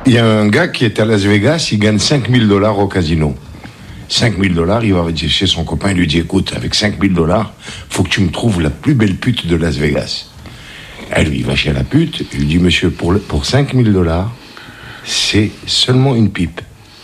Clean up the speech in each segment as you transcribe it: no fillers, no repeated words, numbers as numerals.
Il y a un gars qui est à Las Vegas, il gagne $5,000 au casino. $5,000, il va chez son copain, il lui dit, écoute, avec $5,000, faut que tu me trouves la plus belle pute de Las Vegas. Elle, lui, il va chez la pute, il lui dit, monsieur, pour $5,000, c'est seulement une pipe.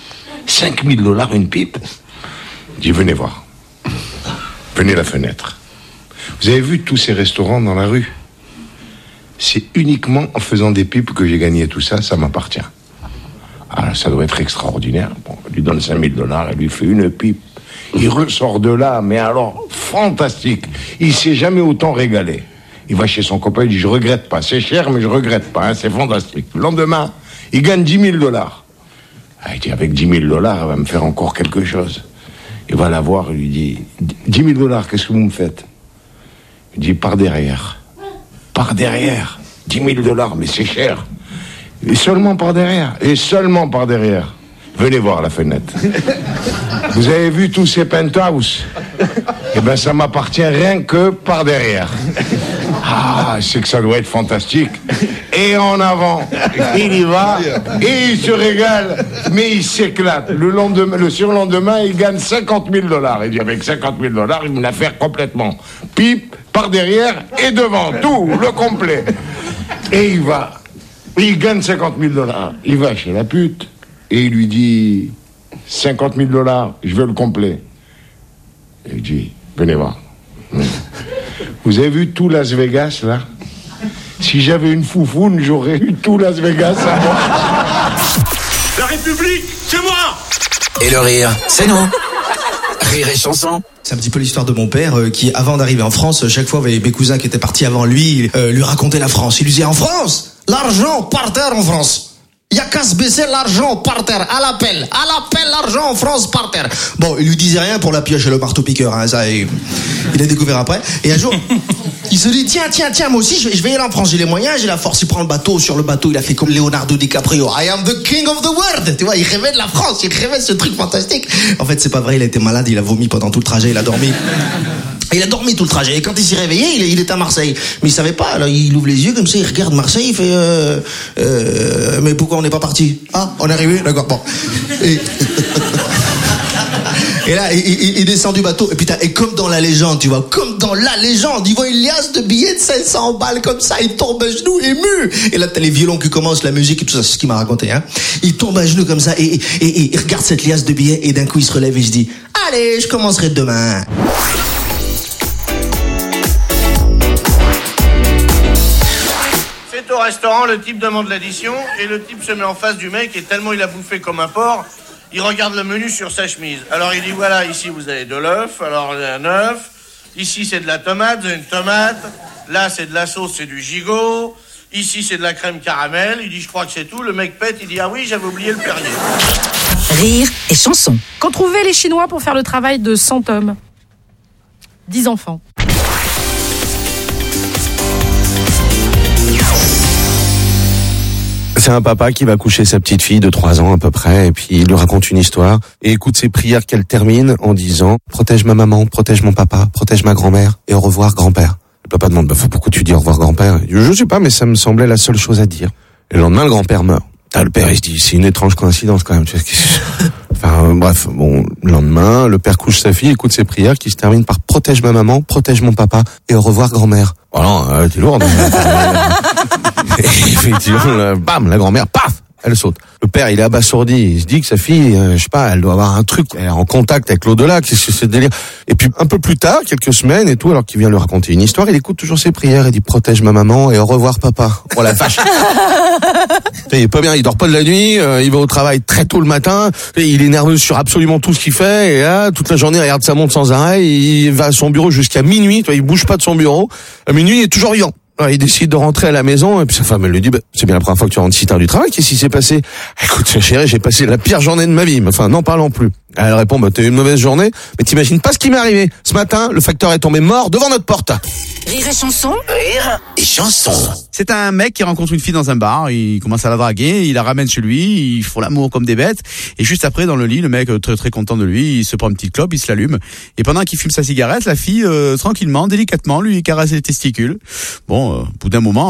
$5,000 une pipe? Il dit, venez voir. Venez à la fenêtre. Vous avez vu tous ces restaurants dans la rue? C'est uniquement en faisant des pipes que j'ai gagné tout ça, ça m'appartient. Ah, ça doit être extraordinaire. Bon, on lui donne $5,000, elle lui fait une pipe. Il ressort de là, mais alors, fantastique. Il s'est jamais autant régalé. Il va chez son copain, il dit, je regrette pas. C'est cher, mais je regrette pas, hein, c'est fantastique. Le lendemain, il gagne $10,000. Ah, il dit, avec $10,000, elle va me faire encore quelque chose. Il va la voir, il lui dit, $10,000, qu'est-ce que vous me faites? Il dit, par derrière. Par derrière. $10,000, mais c'est cher. Et seulement par derrière. Et seulement par derrière. Venez voir la fenêtre. Vous avez vu tous ces penthouses? Eh ben, ça m'appartient rien que par derrière. Ah, c'est que ça doit être fantastique. Et en avant, il y va, et il se régale, mais il s'éclate. Le surlendemain, il gagne $50,000. Il dit, avec $50,000, il me la fait complètement. Pipe, par derrière et devant, tout, le complet. Et il va. Il gagne $50,000. Il va chez la pute et il lui dit, $50,000, je veux le complet. Et il dit, venez voir. Vous avez vu tout Las Vegas, là? Si j'avais une foufoune, j'aurais eu tout Las Vegas à moi. La République, c'est moi! Et le rire, c'est nous. Rire et chanson. C'est un petit peu l'histoire de mon père qui, avant d'arriver en France, chaque fois, mes cousins qui étaient partis avant lui, lui racontaient la France. Il lui disait, en France, l'argent par terre en France. Il y a qu'à se baisser l'argent par terre, à l'appel, l'argent en France par terre. Bon, il lui disait rien pour la pioche et le marteau-piqueur, hein, ça, il a découvert après. Et un jour, il se dit, tiens, moi aussi, je vais y aller en France, j'ai les moyens, j'ai la force. Il prend le bateau, sur le bateau, il a fait comme Leonardo DiCaprio. I am the king of the world. Tu vois, il rêvait de la France, il rêvait de ce truc fantastique. En fait, c'est pas vrai, il a été malade, il a vomi pendant tout le trajet, il a dormi. Il a dormi tout le trajet. Et quand il s'est réveillé, il est à Marseille. Mais il savait pas. Alors il ouvre les yeux comme ça, il regarde Marseille, il fait mais pourquoi on n'est pas parti? Ah, on est arrivé? D'accord, bon. Et là, il descend du bateau. Et putain, et comme dans la légende, tu vois, comme dans la légende, il voit une liasse de billets de 500 balles comme ça, il tombe à genoux, ému. Et là, t'as les violons qui commencent, la musique et tout ça, c'est ce qu'il m'a raconté, hein. Il tombe à genoux comme ça et il regarde cette liasse de billets et d'un coup, il se relève et se dit, allez, je commencerai demain. Au restaurant, le type demande l'addition et le type se met en face du mec et tellement il a bouffé comme un porc, il regarde le menu sur sa chemise. Alors il dit voilà, ici vous avez de l'œuf, alors un œuf, ici c'est de la tomate, vous avez une tomate, là c'est de la sauce, c'est du gigot, ici c'est de la crème caramel, il dit je crois que c'est tout, le mec pète, il dit ah oui j'avais oublié le Perrier. Rire et chanson. Qu'ont trouvé les Chinois pour faire le travail de 100 hommes? 10 enfants. C'est un papa qui va coucher sa petite fille de 3 ans à peu près, et puis il lui raconte une histoire, et écoute ses prières qu'elle termine en disant « Protège ma maman, protège mon papa, protège ma grand-mère, et au revoir grand-père ». Le papa demande « Pourquoi tu dis au revoir grand-père ?» Il dit « Je sais pas, mais ça me semblait la seule chose à dire ». Et le lendemain, le grand-père meurt. Le père, il se dit « C'est une étrange coïncidence quand même. » Enfin, bref, bon, le lendemain, le père couche sa fille, écoute ses prières qui se terminent par « Protège ma maman, protège mon papa, et au revoir grand-mère ». Voilà, t'es lourde. Et effectivement, bam, la grand-mère, paf, elle saute. Le père, il est abasourdi, il se dit que sa fille, je sais pas, elle doit avoir un truc, elle est en contact avec l'au-delà, qu'est-ce que c'est ce délire? Et puis, un peu plus tard, quelques semaines et tout, alors qu'il vient lui raconter une histoire, il écoute toujours ses prières, il dit protège ma maman et au revoir papa. Oh la vache. Il est pas bien, il dort pas de la nuit, il va au travail très tôt le matin, et il est nerveux sur absolument tout ce qu'il fait, et là, toute la journée, il regarde sa montre sans arrêt, il va à son bureau jusqu'à minuit, il bouge pas de son bureau, à minuit, il est toujours vivant. Alors, il décide de rentrer à la maison, et puis sa femme, elle lui dit, c'est bien la première fois que tu rentres si tard du travail, qu'est-ce qui s'est passé? Écoute, chérie, j'ai passé la pire journée de ma vie, enfin, n'en parlons plus. Elle répond, t'as eu une mauvaise journée, mais t'imagines pas ce qui m'est arrivé. Ce matin, le facteur est tombé mort devant notre porte. Rire et chanson. Rire et chanson. C'est un mec qui rencontre une fille dans un bar, il commence à la draguer, il la ramène chez lui, ils font l'amour comme des bêtes, et juste après, dans le lit, le mec, très très content de lui, il se prend une petite clope, il se l'allume, et pendant qu'il fume sa cigarette, la fille, tranquillement, délicatement, lui caresse les testicules. Bon, au bout d'un moment,